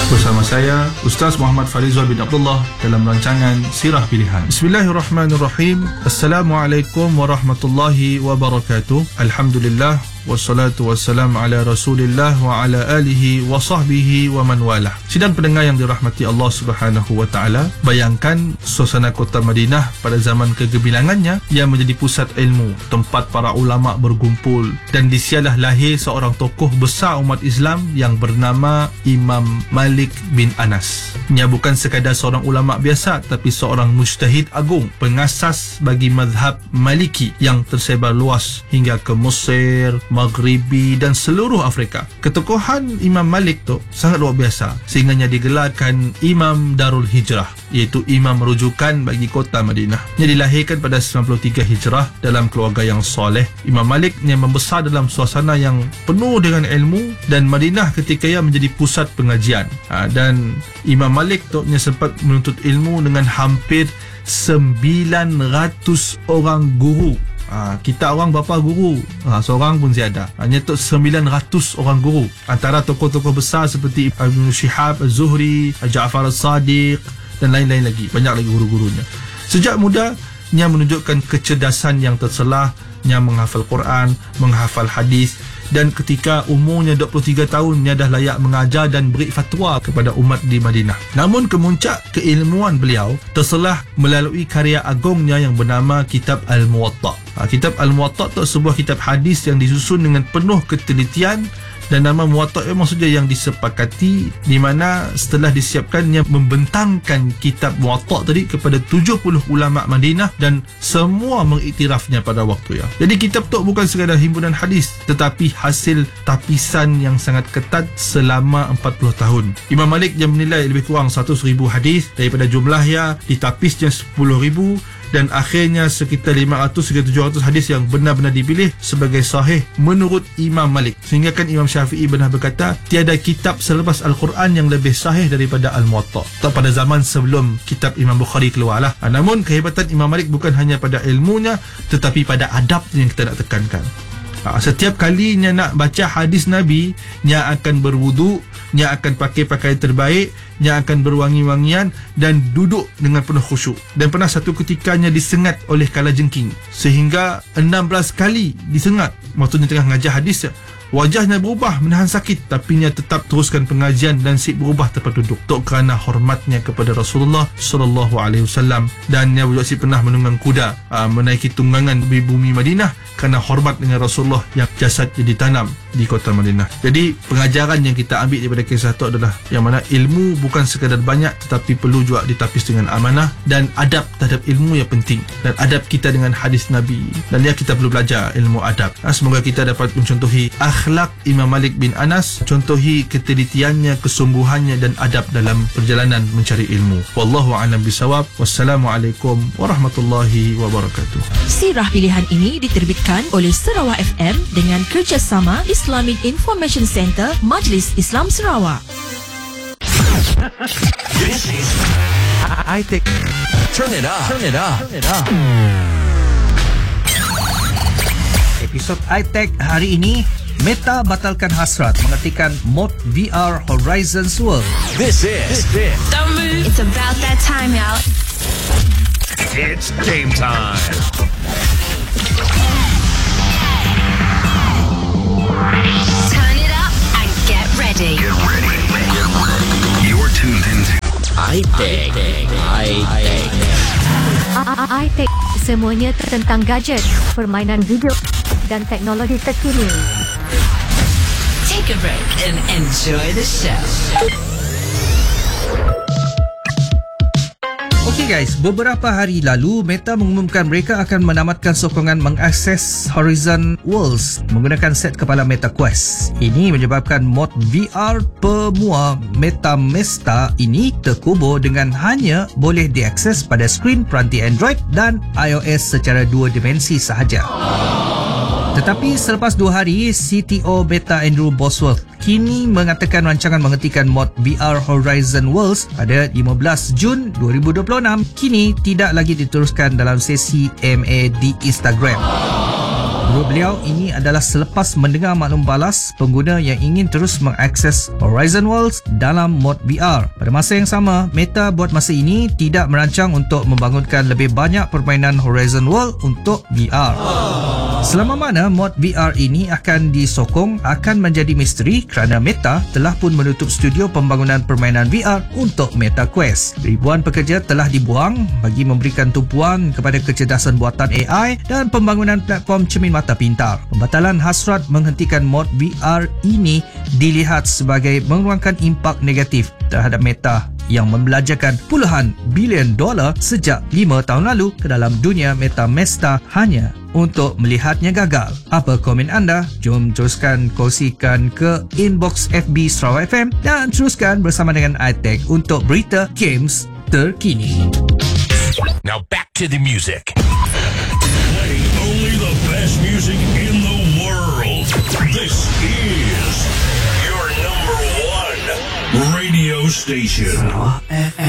Bersama saya Ustaz Muhammad Farizal bin Abdullah dalam rancangan Sirah Pilihan. Bismillahirrahmanirrahim. Assalamualaikum warahmatullahi wabarakatuh. Alhamdulillah wassalatu wassalam ala Rasulillah wa ala alihi wa sahbihi wa man walah. Sidang pendengar yang dirahmati Allah Subhanahu wa taala, bayangkan suasana kota Madinah pada zaman kegemilangannya yang menjadi pusat ilmu, tempat para ulama berkumpul, dan di sialah lahir seorang tokoh besar umat Islam yang bernama Imam Malik bin Anas. Ia bukan sekadar seorang ulama biasa, tapi seorang mujtahid agung, pengasas bagi mazhab Maliki yang tersebar luas hingga ke Mesir, Maghribi dan seluruh Afrika. Ketokohan Imam Malik tu sangat luar biasa sehingganya digelarkan Imam Darul Hijrah, iaitu imam rujukan bagi kota Madinah. Ia dilahirkan pada 93 Hijrah dalam keluarga yang soleh. Imam Malik yang membesar dalam suasana yang penuh dengan ilmu, dan Madinah ketika ia menjadi pusat pengajian. Dan Imam Malik tu sempat menuntut ilmu dengan hampir 900 orang guru. Kita orang berapa guru? Seorang pun tiada. Hanya tu 900 orang guru. Antara tokoh-tokoh besar seperti Ibn Shihab, Az-Zuhri, Ja'far As-Sadiq dan lain-lain lagi. Banyak lagi guru-gurunya. Sejak muda, ia menunjukkan kecerdasan yang terselah. Ia menghafal Quran, menghafal hadis, dan ketika umurnya 23 tahun, ia dah layak mengajar dan beri fatwa kepada umat di Madinah. Namun kemuncak keilmuan beliau terselah melalui karya agungnya yang bernama Kitab Al-Muwatta'. Kitab Al-Muwatta' itu sebuah kitab hadis yang disusun dengan penuh ketelitian, dan nama Muwatta' maksudnya yang disepakati, di mana setelah disiapkannya membentangkan kitab Muwatta' tadi kepada 70 ulama Madinah, dan semua mengiktirafnya pada waktu ya. Jadi kitab tu bukan sekadar himpunan hadis, tetapi hasil tapisan yang sangat ketat selama 40 tahun. Imam Malik yang menilai lebih kurang 100,000 hadis, daripada jumlahnya ditapisnya 10,000, dan akhirnya sekitar 500 hingga 700 hadis yang benar-benar dipilih sebagai sahih menurut Imam Malik. Sehingga kan Imam Syafi'i pernah berkata, tiada kitab selepas Al-Quran yang lebih sahih daripada Al-Muwatta'. Pada zaman sebelum kitab Imam Bukhari keluarlah. Namun kehebatan Imam Malik bukan hanya pada ilmunya, tetapi pada adabnya yang kita nak tekankan. Setiap kali nya nak baca hadis Nabi, nya akan berwuduk, nya akan pakai pakaian terbaik, nya akan berwangi-wangian dan duduk dengan penuh khusyuk. Dan pernah satu ketikanya disengat oleh kalajengking, sehingga 16 kali disengat waktu tengah mengajar hadis. Wajahnya berubah menahan sakit, tapi dia tetap teruskan pengajian dan sip berubah tempat duduk. Tok kerana hormatnya kepada Rasulullah sallallahu alaihi wasallam, dan dia juga pernah menunggang kuda menaiki tunggangan di bumi Madinah kerana hormat dengan Rasulullah yang jasadnya ditanam di kota Madinah. Jadi pengajaran yang kita ambil daripada kisah itu adalah yang mana ilmu bukan sekadar banyak, tetapi perlu juga ditapis dengan amanah, dan adab terhadap ilmu yang penting, dan adab kita dengan hadis Nabi. Dan kita perlu belajar ilmu adab. Semoga kita dapat mencontohi akhlak Imam Malik bin Anas, contohi ketelitiannya, kesungguhannya dan adab dalam perjalanan mencari ilmu. Wallahu a'lam bisawab. Wassalamualaikum warahmatullahi wabarakatuh. Sirah Pilihan ini diterbitkan oleh Sarawak FM dengan kerjasama Islamic Information Center Majlis Islam Sarawak. This is I-Tech. Turn it up. Turn it up. Turn it up. Episod I-Tech hari ini, Meta batalkan hasrat mengetikkan mod VR Horizons World. This is Don't move. It's about that time, y'all. It's game time. Turn it up and get ready. Get ready. You're tuned into I-Tech. I-Tech, semuanya tentang gadget, permainan video dan teknologi terkini. Take a break and enjoy the show. Okey guys, beberapa hari lalu Meta mengumumkan mereka akan menamatkan sokongan mengakses Horizon Worlds menggunakan set kepala Meta Quest. Ini menyebabkan mod VR pemua Meta Mesta ini terkubur dengan hanya boleh diakses pada skrin peranti Android dan iOS secara dua dimensi sahaja. Tetapi selepas 2 hari, CTO Meta Andrew Bosworth kini mengatakan rancangan menghentikan mod VR Horizon Worlds pada 15 Jun 2026 kini tidak lagi diteruskan dalam sesi MA di Instagram. Menurut beliau, ini adalah selepas mendengar maklum balas pengguna yang ingin terus mengakses Horizon Worlds dalam mod VR. Pada masa yang sama, Meta buat masa ini tidak merancang untuk membangunkan lebih banyak permainan Horizon World untuk VR. Selama mana mod VR ini akan disokong akan menjadi misteri kerana Meta telah pun menutup studio pembangunan permainan VR untuk Meta Quest. Ribuan pekerja telah dibuang bagi memberikan tumpuan kepada kecerdasan buatan AI dan pembangunan platform cermin mata pintar. Pembatalan hasrat menghentikan mod VR ini dilihat sebagai mengeluarkan impak negatif terhadap Meta yang membelajarkan puluhan bilion dolar sejak 5 tahun lalu ke dalam dunia MetaMesta hanya untuk melihatnya gagal. Apa komen anda? Jom teruskan kongsikan ke inbox FB Sarawak FM dan teruskan bersama dengan iTech untuk berita games terkini. Now back to the music. Playing only the best music in the world. This is your number one radio station.